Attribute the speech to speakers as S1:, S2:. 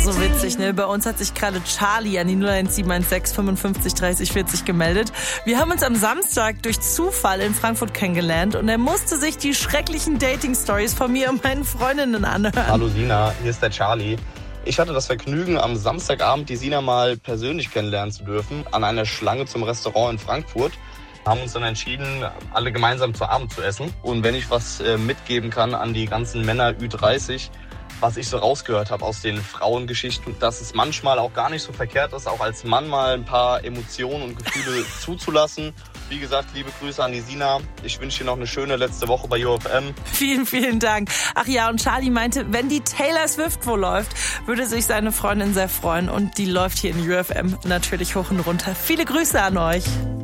S1: So witzig, ne? Bei uns hat sich gerade Charlie an die 01716 55 30 40 gemeldet. Wir haben uns am Samstag durch Zufall in Frankfurt kennengelernt und er musste sich die schrecklichen Dating-Stories von mir und meinen Freundinnen anhören.
S2: Hallo Sina, hier ist der Charlie. Ich hatte das Vergnügen, am Samstagabend die Sina mal persönlich kennenlernen zu dürfen, an einer Schlange zum Restaurant in Frankfurt. Haben uns dann entschieden, alle gemeinsam zu Abend zu essen. Und wenn ich was mitgeben kann an die ganzen Männer Ü30, was ich so rausgehört habe aus den Frauengeschichten, dass es manchmal auch gar nicht so verkehrt ist, auch als Mann mal ein paar Emotionen und Gefühle zuzulassen. Wie gesagt, liebe Grüße an die Sina. Ich wünsche dir noch eine schöne letzte Woche bei UFM.
S1: Vielen, vielen Dank. Ach ja, und Charlie meinte, wenn die Taylor Swift wo läuft, würde sich seine Freundin sehr freuen. Und die läuft hier in UFM natürlich hoch und runter. Viele Grüße an euch.